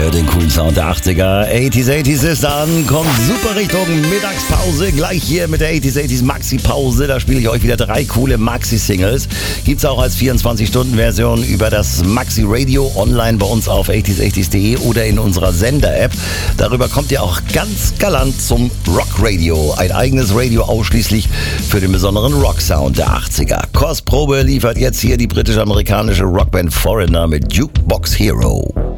hier den coolen Sound der 80er. 80s ist an, kommt super Richtung Mittagspause. Gleich hier mit der 80s Maxi-Pause. Da spiele ich euch wieder 3 coole Maxi-Singles. Gibt's auch als 24-Stunden-Version über das Maxi-Radio online bei uns auf 80s80s.de oder in unserer Sender-App. Darüber kommt ihr auch ganz galant zum Rock-Radio. Ein eigenes Radio ausschließlich für den besonderen Rock-Sound der 80er. Kostprobe liefert jetzt hier die britisch-amerikanische Rockband Foreigner mit Jukebox Hero.